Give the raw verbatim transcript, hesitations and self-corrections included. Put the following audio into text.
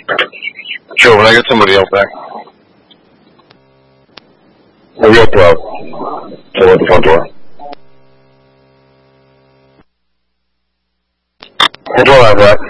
Sure, when I get somebody else back. A real pro. So at the front door. Front door, I've got.